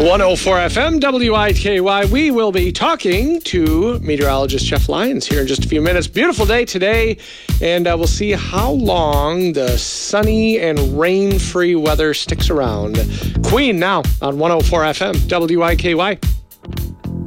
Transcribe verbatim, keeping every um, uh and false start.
one oh four F M, W I K Y. We will be talking to meteorologist Jeff Lyons here in just a few minutes. Beautiful day today, and uh, we'll see how long the sunny and rain-free weather sticks around. Queen now on one oh four F M, W I K Y.